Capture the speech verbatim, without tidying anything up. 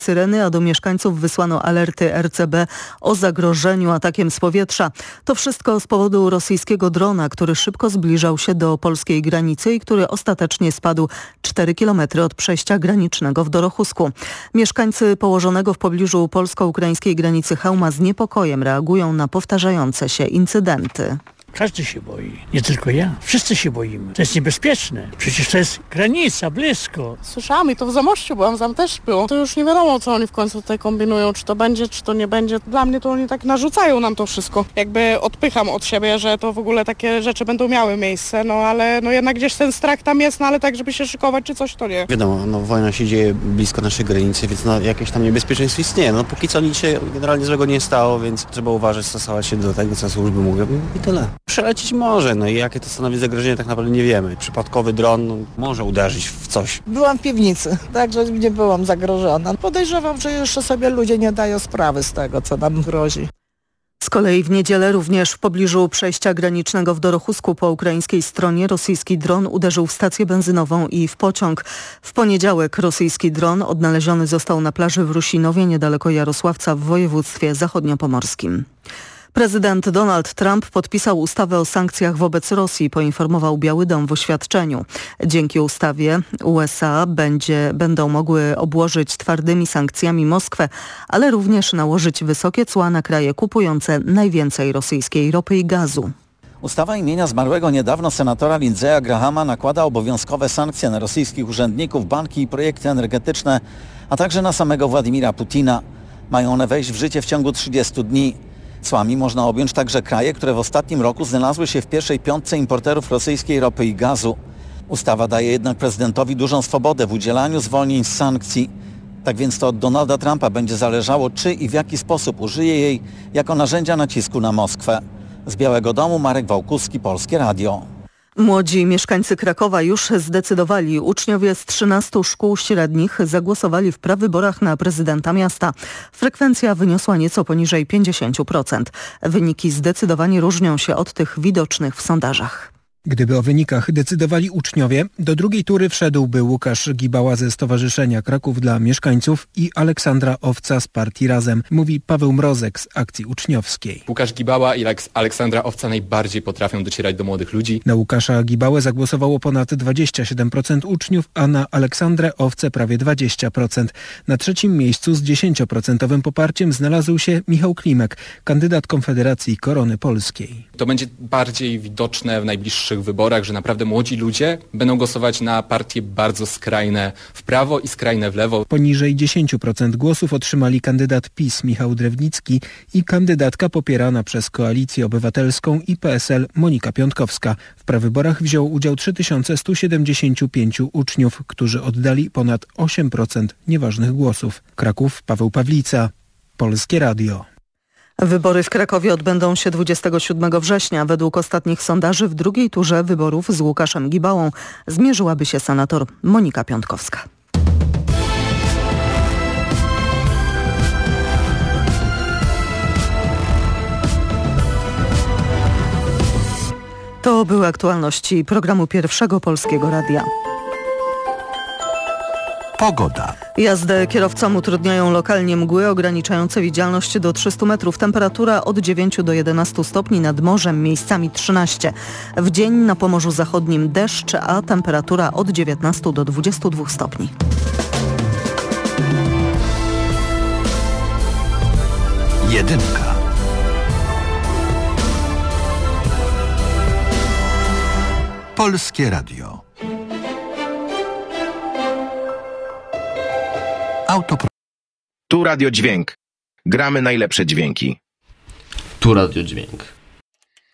syreny, a do mieszkańców wysłano alerty R C B o zagrożeniu atakiem z powietrza. To wszystko z powodu rosyjskiego drona, który szybko zbliżał się do polskiej granicy i który ostatecznie spadł cztery kilometry od przejścia granicznego w Dorochusku. Mieszkańcy położonego w pobliżu polsko-ukraińskiej granicy Chełma z niepokojem reagują na powtarzające się incydenty. Każdy się boi, nie tylko ja. Wszyscy się boimy. To jest niebezpieczne. Przecież to jest granica, blisko. Słyszałam i to w Zamościu byłam, tam też było. To już nie wiadomo, co oni w końcu tutaj kombinują, czy to będzie, czy to nie będzie. Dla mnie to oni tak narzucają nam to wszystko. Jakby odpycham od siebie, że to w ogóle takie rzeczy będą miały miejsce, no ale no jednak gdzieś ten strach tam jest, no ale tak, żeby się szykować, czy coś, to nie. Wiadomo, no wojna się dzieje blisko naszej granicy, więc no jakieś tam niebezpieczeństwo istnieje. No póki co nic się generalnie złego nie stało, więc trzeba uważać, stosować się do tego, co służby mówią i tyle. Przelecieć może, no i jakie to stanowi zagrożenie, tak naprawdę nie wiemy. Przypadkowy dron no, może uderzyć w coś. Byłam w piwnicy, także nie byłam zagrożona. Podejrzewam, że jeszcze sobie ludzie nie dają sprawy z tego, co nam grozi. Z kolei w niedzielę również w pobliżu przejścia granicznego w Dorochusku po ukraińskiej stronie rosyjski dron uderzył w stację benzynową i w pociąg. W poniedziałek rosyjski dron odnaleziony został na plaży w Rusinowie niedaleko Jarosławca w województwie zachodniopomorskim. Prezydent Donald Trump podpisał ustawę o sankcjach wobec Rosji, poinformował Biały Dom w oświadczeniu. Dzięki ustawie U S A będzie, będą mogły obłożyć twardymi sankcjami Moskwę, ale również nałożyć wysokie cła na kraje kupujące najwięcej rosyjskiej ropy i gazu. Ustawa imienia zmarłego niedawno senatora Lindsey'a Grahama nakłada obowiązkowe sankcje na rosyjskich urzędników, banki i projekty energetyczne, a także na samego Władimira Putina. Mają one wejść w życie w ciągu trzydziestu dni. Cłami można objąć także kraje, które w ostatnim roku znalazły się w pierwszej piątce importerów rosyjskiej ropy i gazu. Ustawa daje jednak prezydentowi dużą swobodę w udzielaniu zwolnień z sankcji. Tak więc to od Donalda Trumpa będzie zależało, czy i w jaki sposób użyje jej jako narzędzia nacisku na Moskwę. Z Białego Domu Marek Wałkuski, Polskie Radio. Młodzi mieszkańcy Krakowa już zdecydowali. Uczniowie z trzynastu szkół średnich zagłosowali w prawyborach na prezydenta miasta. Frekwencja wyniosła nieco poniżej pięćdziesiąt procent. Wyniki zdecydowanie różnią się od tych widocznych w sondażach. Gdyby o wynikach decydowali uczniowie, do drugiej tury wszedłby Łukasz Gibała ze Stowarzyszenia Kraków dla Mieszkańców i Aleksandra Owca z partii Razem, mówi Paweł Mrozek z akcji uczniowskiej. Łukasz Gibała i Aleksandra Owca najbardziej potrafią docierać do młodych ludzi. Na Łukasza Gibałę zagłosowało ponad dwadzieścia siedem procent uczniów, a na Aleksandrę Owcę prawie dwadzieścia procent. Na trzecim miejscu z dziesięcioprocentowym poparciem znalazł się Michał Klimek, kandydat Konfederacji Korony Polskiej. To będzie bardziej widoczne w najbliższych wyborach, że naprawdę młodzi ludzie będą głosować na partie bardzo skrajne w prawo i skrajne w lewo. Poniżej dziesięć procent głosów otrzymali kandydat PiS Michał Drewnicki i kandydatka popierana przez Koalicję Obywatelską i P S L Monika Piątkowska. W prawyborach wzięło udział trzy tysiące sto siedemdziesiąt pięć uczniów, którzy oddali ponad osiem procent nieważnych głosów. Kraków, Paweł Pawlica, Polskie Radio. Wybory w Krakowie odbędą się dwudziestego siódmego września. Według ostatnich sondaży w drugiej turze wyborów z Łukaszem Gibałą zmierzyłaby się senator Monika Piątkowska. To były aktualności programu Pierwszego Polskiego Radia. Pogoda. Jazdę kierowcom utrudniają lokalnie mgły ograniczające widzialność do trzystu metrów. Temperatura od dziewięciu do jedenastu stopni, nad morzem miejscami trzynaście. W dzień na Pomorzu Zachodnim deszcz, a temperatura od dziewiętnastu do dwudziestu dwóch stopni. Jedynka. Polskie Radio. Autopro... Tu Radio Dźwięk. Gramy najlepsze dźwięki. Tu Radio Dźwięk.